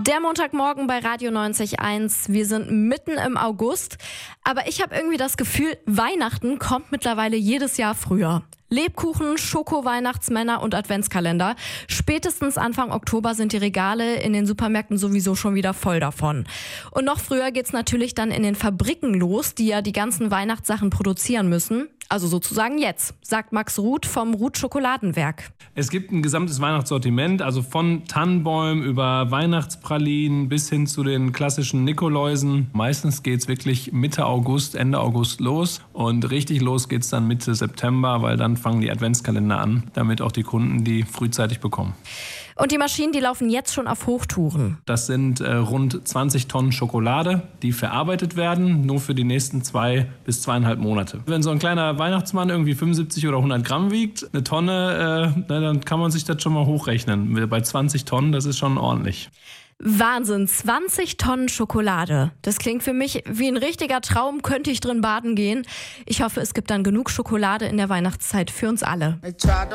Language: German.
Der Montagmorgen bei Radio 90.1. Wir sind mitten im August, aber ich habe irgendwie das Gefühl, Weihnachten kommt mittlerweile jedes Jahr früher. Lebkuchen, Schoko-Weihnachtsmänner und Adventskalender. Spätestens Anfang Oktober sind die Regale in den Supermärkten sowieso schon wieder voll davon. Und noch früher geht's natürlich dann in den Fabriken los, die ja die ganzen Weihnachtssachen produzieren müssen. Also sozusagen jetzt, sagt Max Ruth vom Ruth Schokoladenwerk. Es gibt ein gesamtes Weihnachtssortiment, also von Tannenbäumen über Weihnachtspralinen bis hin zu den klassischen Nikoläusen. Meistens geht's wirklich Mitte August, Ende August los und richtig los geht's dann Mitte September, weil dann fangen die Adventskalender an, damit auch die Kunden die frühzeitig bekommen. Und die Maschinen, die laufen jetzt schon auf Hochtouren. Das sind rund 20 Tonnen Schokolade, die verarbeitet werden, nur für die nächsten 2 bis 2,5 Monate. Wenn so ein kleiner Weihnachtsmann irgendwie 75 oder 100 Gramm wiegt, eine Tonne, dann kann man sich das schon mal hochrechnen. Bei 20 Tonnen, das ist schon ordentlich. Wahnsinn, 20 Tonnen Schokolade. Das klingt für mich wie ein richtiger Traum, könnte ich drin baden gehen. Ich hoffe, es gibt dann genug Schokolade in der Weihnachtszeit für uns alle.